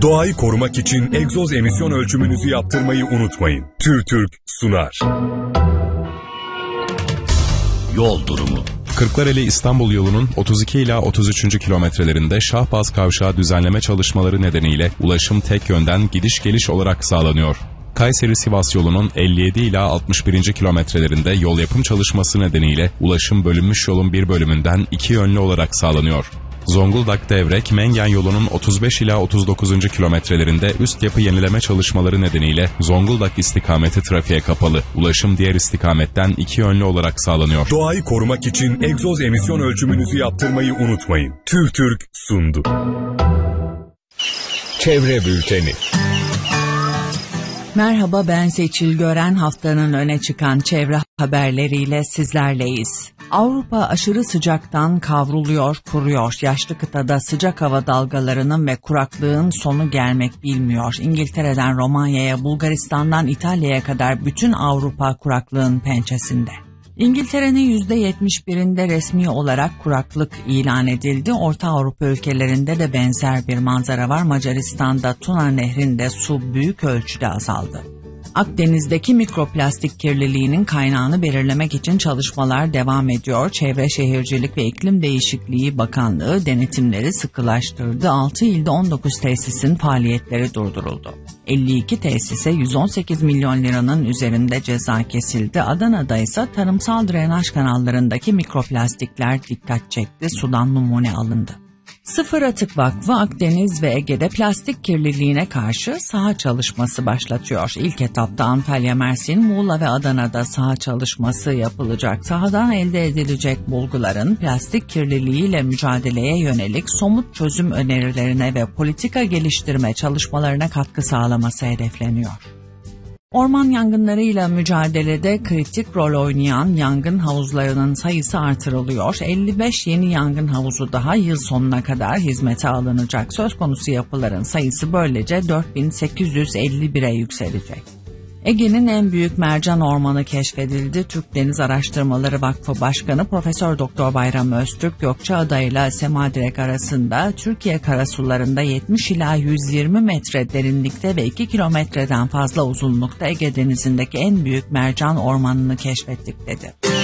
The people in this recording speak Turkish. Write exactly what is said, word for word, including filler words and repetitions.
Doğayı korumak için egzoz emisyon ölçümünüzü yaptırmayı unutmayın. TÜRTÜRK sunar. Yol durumu. Kırklareli İstanbul yolunun otuz iki ila otuz üçüncü kilometrelerinde Şahbaz Kavşağı düzenleme çalışmaları nedeniyle ulaşım tek yönden gidiş geliş olarak sağlanıyor. Kayseri-Sivas yolunun elli yedi ila altmış birinci kilometrelerinde yol yapım çalışması nedeniyle ulaşım bölünmüş yolun bir bölümünden iki yönlü olarak sağlanıyor. Zonguldak-Devrek, Mengen yolunun otuz beş ila otuz dokuzuncu kilometrelerinde üst yapı yenileme çalışmaları nedeniyle Zonguldak istikameti trafiğe kapalı. Ulaşım diğer istikametten iki yönlü olarak sağlanıyor. Doğayı korumak için egzoz emisyon ölçümünüzü yaptırmayı unutmayın. TÜRTÜRK sundu. Çevre Bülteni. Merhaba, ben Seçil Gören. Haftanın öne çıkan çevre haberleriyle sizlerleyiz. Avrupa aşırı sıcaktan kavruluyor, kuruyor. Yaşlı kıtada sıcak hava dalgalarının ve kuraklığın sonu gelmek bilmiyor. İngiltere'den Romanya'ya, Bulgaristan'dan İtalya'ya kadar bütün Avrupa kuraklığın pençesinde. İngiltere'nin yüzde yetmiş birinde resmi olarak kuraklık ilan edildi. Orta Avrupa ülkelerinde de benzer bir manzara var. Macaristan'da Tuna Nehri'nde su büyük ölçüde azaldı. Akdeniz'deki mikroplastik kirliliğinin kaynağını belirlemek için çalışmalar devam ediyor. Çevre Şehircilik ve İklim Değişikliği Bakanlığı denetimleri sıkılaştırdı. altı ilde on dokuz tesisin faaliyetleri durduruldu. elli iki tesise yüz on sekiz milyon liranın üzerinde ceza kesildi. Adana'da ise tarımsal drenaj kanallarındaki mikroplastikler dikkat çekti. Sudan numune alındı. Sıfır Atık Vakfı Akdeniz ve Ege'de plastik kirliliğine karşı saha çalışması başlatıyor. İlk etapta Antalya, Mersin, Muğla ve Adana'da saha çalışması yapılacak. Sahadan elde edilecek bulguların plastik kirliliğiyle mücadeleye yönelik somut çözüm önerilerine ve politika geliştirme çalışmalarına katkı sağlaması hedefleniyor. Orman yangınlarıyla mücadelede kritik rol oynayan yangın havuzlarının sayısı artırılıyor. elli beş yeni yangın havuzu daha yıl sonuna kadar hizmete alınacak. Söz konusu yapıların sayısı böylece dört bin sekiz yüz elli bire yükselecek. Ege'nin en büyük mercan ormanı keşfedildi. Türk Deniz Araştırmaları Vakfı Başkanı Profesör Doktor Bayram Öztürk, Gökçeada ile Semadirek arasında Türkiye karasularında yetmiş ila yüz yirmi metre derinlikte ve iki kilometreden fazla uzunlukta Ege Denizi'ndeki en büyük mercan ormanını keşfettik dedi.